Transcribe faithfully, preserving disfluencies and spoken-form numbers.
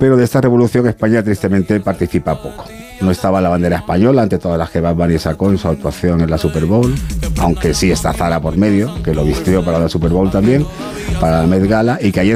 pero de esta revolución España tristemente participa poco. No estaba la bandera española ante todas las que Bad Bunny sacó en su actuación en la Super Bowl, aunque sí está Zara por medio, que lo vistió para la Super Bowl también, para la Met Gala, y que ayer